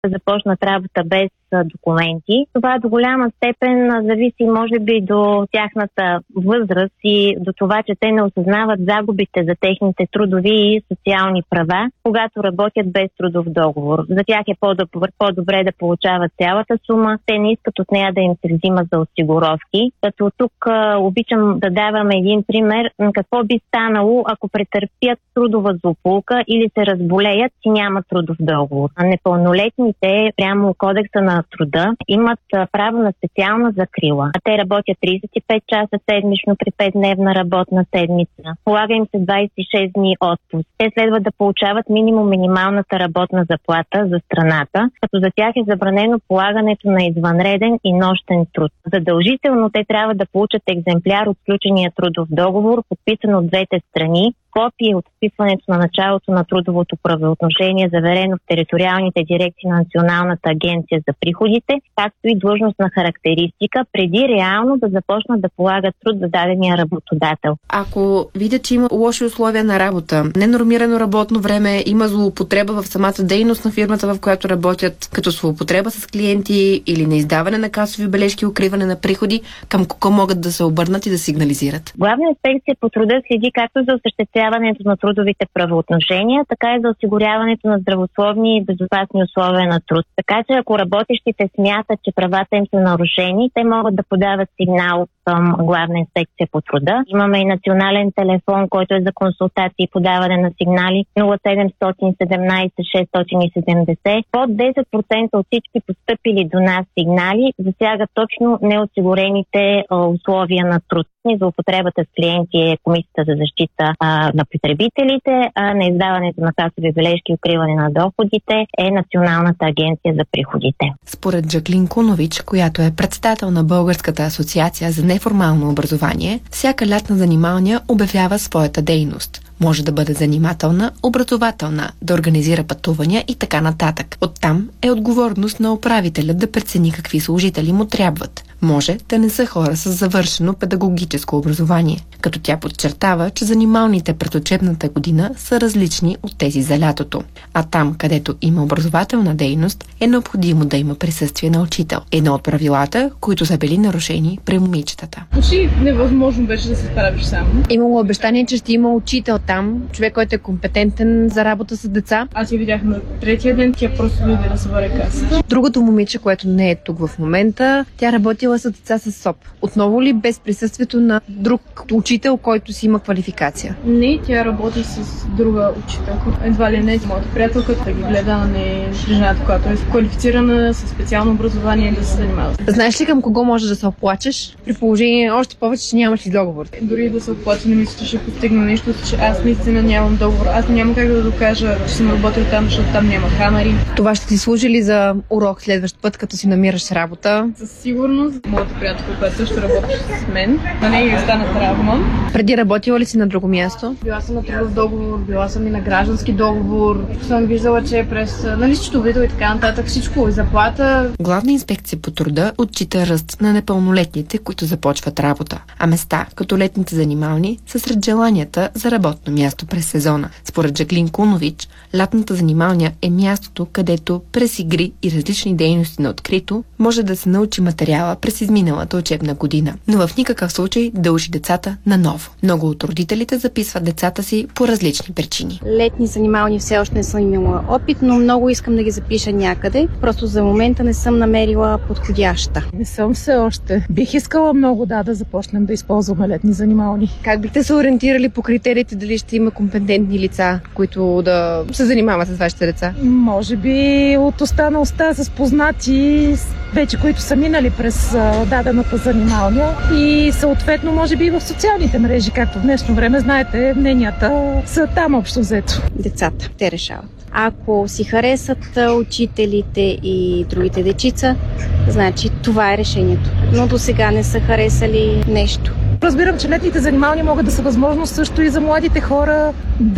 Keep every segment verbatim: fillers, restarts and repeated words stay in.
да започнат работа без документи. Това до голяма степен зависи, може би, до тяхната възраст и до това, че те не осъзнават загубите за техните трудови и социални права, когато работят без трудов договор. За тях е по-добре, по-добре да получават цялата сума. Те не искат от нея да им се взима за осигуровки. Като тук а, обичам да давам един пример какво би станало, ако претърпят трудова злополука или се разболеят и нямат трудов договор. А непълнолетните, прямо кодекса на труда, имат право на специална закрила. А те работят тридесет и пет часа седмично при петдневна работна седмица. Полага им се двадесет и шест дни отпуск. Те следва да получават минимум минималната работна заплата за страната, като за тях е забранено полагането на извънреден и нощен труд. Задължително те трябва да получат екземпляр от сключения трудов договор, подписан от двете страни, копие от вписването на началото на трудовото правоотношение, заверено в териториалните дирекции на Националната агенция за приходите, както и длъжностна характеристика, преди реално да започнат да полагат труд за дадения работодател. Ако видят, че има лоши условия на работа, ненормирано работно време, има злоупотреба в самата дейност на фирмата, в която работят, като злоупотреба с клиенти или неиздаване на касови бележки, укриване на приходи, към кого могат да се обърнат и да сигнализират? Главна инспекция по труда следи както за осъществяването на трудовите правоотношения, така и за осигуряването на здравословни и безопасни условия на труд. Така че ако работещите смятат, че правата им са нарушени, те могат да подават сигнал към Главна инспекция по труда. Имаме и национален телефон, който е за консултации и подаване на сигнали нула седемстотин седемнадесет шестстотин и седемдесет. Под десет процента от всички постъпили до нас сигнали засягат точно неосигурените условия на труд. Злоупотребата с клиенти е Комисията за защита а, на потребителите, а на издаването на касови бележки и укриване на доходите е Националната агенция за приходите. Според Джаклин Кунович, която е председател на Българската асоциация за неформално образование, всяка лятна занималня обявява своята дейност. Може да бъде занимателна, образователна, да организира пътувания и така нататък. Оттам е отговорност на управителя да прецени какви служители му трябват. Може да не са хора с завършено педагогическо образование, като тя подчертава, че занималните през учебната година са различни от тези за лятото. А там, където има образователна дейност, е необходимо да има присъствие на учител. Едно от правилата, които са били нарушени при момичетата. Почти невъзможно беше да се справиш само. Имало обещание, че ще има учител там, човек, който е компетентен за работа с деца. Аз я видях на третия ден, тя просто дойде да събере касата. Другото момиче, което не е тук в момента, тя работила с деца с СОП. Отново ли без присъствието на друг учител, който си има квалификация? Не, тя работи с друга учителка. Едва ли не моята приятелка да ги гледа, а не жената, която е квалифицирана със специално образование да се занимава. Знаеш ли към кого можеш да се оплачеш? При положение още повече, че нямаш и договор. Дори да се оплача, не мисля, че ще постигна нещо, че аз наистина нямам договор. Аз няма как да докажа, че съм работил там, защото там няма камери. Това ще ти служи ли за урок следващ път, като си намираш работа? Със сигурност. Моята приятелка, която също работи с мен, на нея стана травма. Преди работила ли си на друго място? Била съм на трудов договор, била съм и на граждански договор. Съм виждала, че през нали, счетоводител и така нататък всичко е заплата. Главна инспекция по труда отчита ръст на непълнолетните, които започват работа. А места, като летните занимални, са сред желанията за работно място през сезона. Според Джаклин Кунович, лятната занималня е мястото, където през игри и различни дейности на открито може да се научи материала през изминалата учебна година, но в никакъв случай да учи децата наново. Много от родителите записват децата си по различни причини. Летни занимални все още не съм имала опит, но много искам да ги запиша някъде. Просто за момента не съм намерила подходяща. Не съм все още. Бих искала много да, да започнем да използваме летни занимални. Как бихте се ориентирали по критериите дали ще има компетентни лица, които да се занимават с вашите деца? Може би от останалостта с познати, вече които са минали през а, дадената занималня и съответно може би и в социалните мрежи, както в днешно време, знаете, мненията са там общо взето. Децата, те решават. Ако си харесат учителите и другите дечица, значи това е решението. Но до сега не са харесали нещо. Разбирам, че летните занимални могат да са възможност също и за младите хора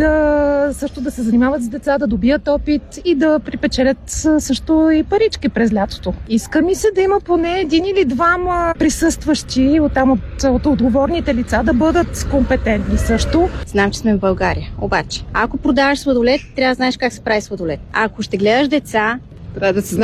да също да се занимават с деца, да добият опит и да припечелят също и парички през лятото. Иска ми се да има поне един или двама присъстващи оттам от, от отговорните лица да бъдат компетентни също. Знам, че сме в България, обаче ако продаваш сладолед, трябва да знаеш как се прави сладолед. Ако ще гледаш деца, Трябва да се знае